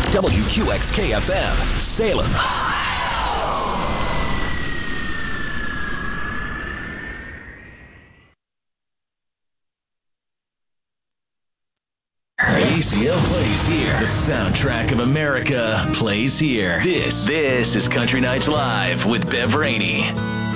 WQXK-FM, Salem. ACL plays here. The soundtrack of America plays here. This is Country Nights Live with Bev Rainey.